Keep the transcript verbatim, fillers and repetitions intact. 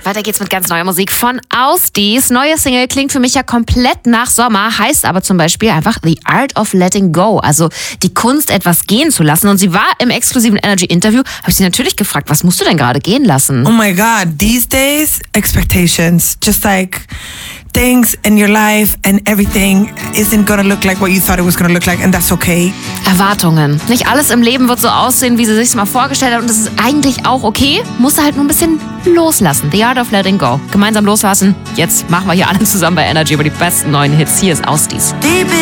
Weiter geht's mit ganz neuer Musik von Ausdies. Neue Single klingt für mich ja komplett nach Sommer, heißt aber zum Beispiel einfach The Art of Letting Go, also die Kunst, etwas gehen zu lassen. Und sie war im exklusiven Energy-Interview, habe ich sie natürlich gefragt, was musst du denn gerade gehen lassen? Oh my God, these days, expectations, just like things in your life and everything isn't gonna look like what you thought it was gonna look like, and that's okay. Erwartungen. Nicht alles im Leben wird so aussehen, wie sie sich's mal vorgestellt hat, und das ist eigentlich auch okay. Musst du halt nur ein bisschen loslassen. The Art of Letting Go. Gemeinsam loslassen. Jetzt machen wir hier alle zusammen bei Energy über die besten neuen Hits. Hier ist Ausdies. Deep